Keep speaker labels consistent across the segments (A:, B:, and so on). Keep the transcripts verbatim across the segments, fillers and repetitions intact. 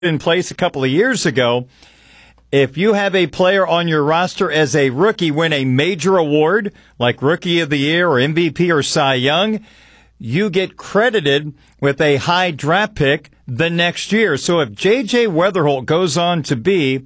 A: in place a couple of years ago. If you have a player on your roster as a rookie win a major award like Rookie of the Year or M V P or Cy Young, you get credited with a high draft pick the next year. So if J J Weatherholt goes on to be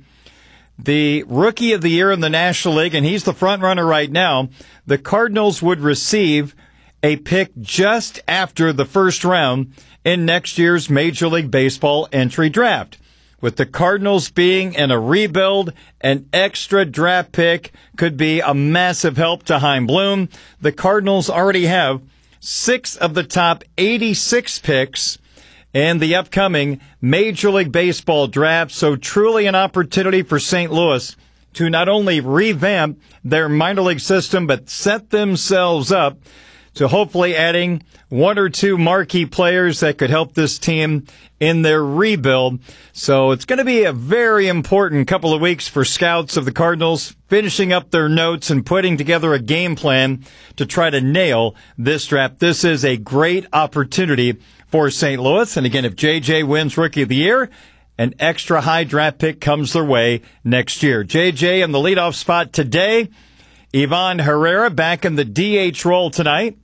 A: the Rookie of the Year in the National League, and he's the front runner right now, the Cardinals would receive a pick just after the first round in next year's Major League Baseball entry draft. With the Cardinals being in a rebuild, an extra draft pick could be a massive help to Chaim Bloom. The Cardinals already have six of the top eighty-six picks in the upcoming Major League Baseball draft, so truly an opportunity for Saint Louis to not only revamp their minor league system, but set themselves up to hopefully adding one or two marquee players that could help this team in their rebuild. So it's going to be a very important couple of weeks for scouts of the Cardinals, finishing up their notes and putting together a game plan to try to nail this draft. This is a great opportunity for Saint Louis. And again, if J J wins Rookie of the Year, an extra high draft pick comes their way next year. J J in the leadoff spot today. Ivan Herrera back in the D H role tonight.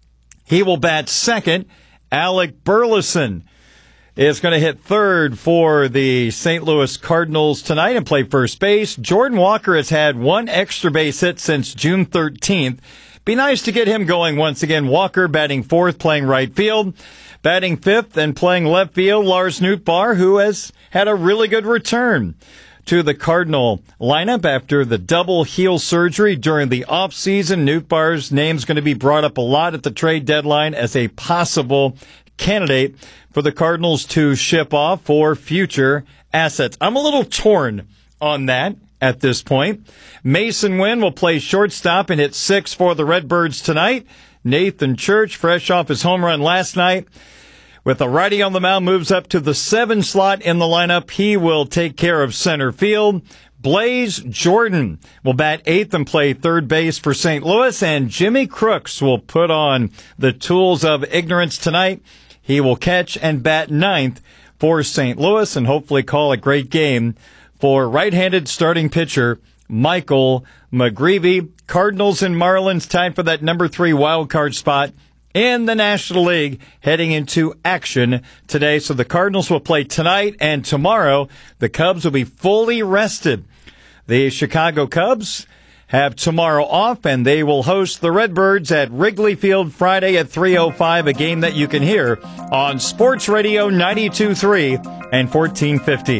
A: He will bat second. Alec Burleson is going to hit third for the Saint Louis Cardinals tonight and play first base. Jordan Walker has had one extra base hit since June thirteenth. Be nice to get him going once again. Walker batting fourth, playing right field. Batting fifth and playing left field, Lars Nootbaar, who has had a really good return to the Cardinal lineup after the double heel surgery during the offseason. Nootbaar's name's going to be brought up a lot at the trade deadline as a possible candidate for the Cardinals to ship off for future assets. I'm a little torn on that at this point. Mason Wynn will play shortstop and hit six for the Redbirds tonight. Nathan Church, fresh off his home run last night, with a righty on the mound, moves up to the seven slot in the lineup. He will take care of center field. Blaze Jordan will bat eighth and play third base for Saint Louis. And Jimmy Crooks will put on the tools of ignorance tonight. He will catch and bat ninth for Saint Louis and hopefully call a great game for right-handed starting pitcher Michael McGreevy. Cardinals and Marlins tied for that number three wild card spot in the National League heading into action today. So the Cardinals will play tonight and tomorrow. The Cubs will be fully rested. The Chicago Cubs have tomorrow off, and they will host the Redbirds at Wrigley Field Friday at three oh five, a game that you can hear on Sports Radio ninety-two point three and fourteen fifty.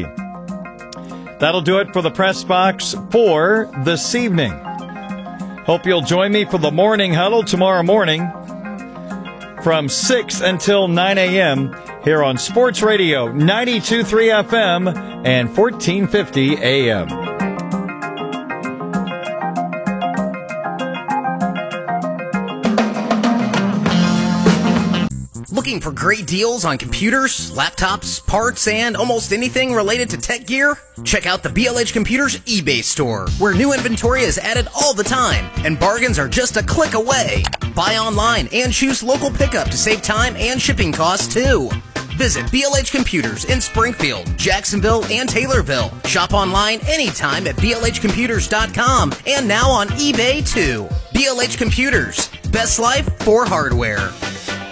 A: That'll do it for the press box for this evening. Hope you'll join me for the morning huddle tomorrow morning from six until nine a.m. here on Sports Radio ninety-two point three F M and fourteen fifty A M.
B: Looking for great deals on computers, laptops, parts, and almost anything related to tech gear? Check out the B L H Computers eBay store, where new inventory is added all the time, and bargains are just a click away. Buy online and choose local pickup to save time and shipping costs, too. Visit B L H Computers in Springfield, Jacksonville, and Taylorville. Shop online anytime at B L H computers dot com and now on eBay, too. B L H Computers. Best life for hardware.